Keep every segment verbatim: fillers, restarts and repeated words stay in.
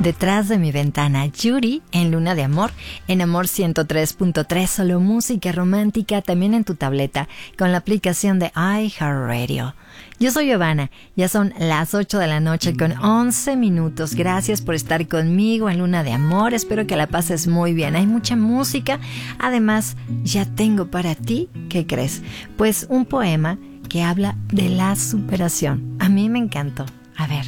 Detrás de mi ventana, Yuri en Luna de Amor, en Amor ciento tres punto tres, solo música romántica, también en tu tableta, con la aplicación de iHeartRadio. Yo soy Giovanna, ya son las ocho de la noche con once minutos. Gracias por estar conmigo en Luna de Amor, espero que la pases muy bien. Hay mucha música, además ya tengo para ti, ¿qué crees? Pues un poema que habla de la superación. A mí me encantó. A ver.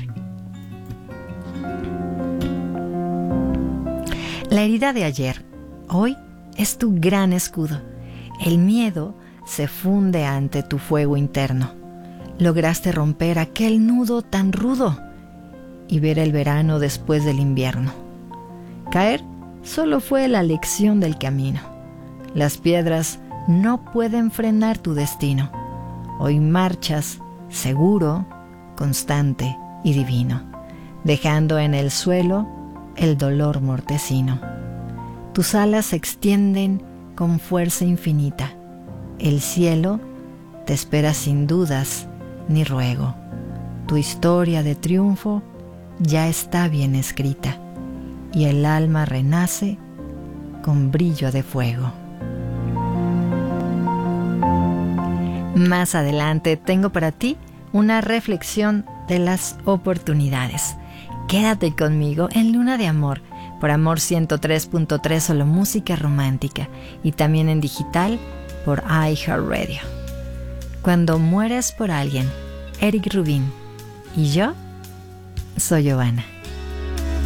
La herida de ayer, hoy es tu gran escudo. El miedo se funde ante tu fuego interno. Lograste romper aquel nudo tan rudo y ver el verano después del invierno. Caer solo fue la lección del camino. Las piedras no pueden frenar tu destino. Hoy marchas seguro, constante y divino, dejando en el suelo el dolor mortecino. Tus alas se extienden con fuerza infinita. El cielo te espera sin dudas ni ruego. Tu historia de triunfo ya está bien escrita y el alma renace con brillo de fuego. Más adelante tengo para ti una reflexión de las oportunidades. Quédate conmigo en Luna de Amor por Amor ciento tres punto tres, solo música romántica, y también en digital por iHeartRadio. Cuando mueres por alguien, Eric Rubin. Y yo soy Giovanna.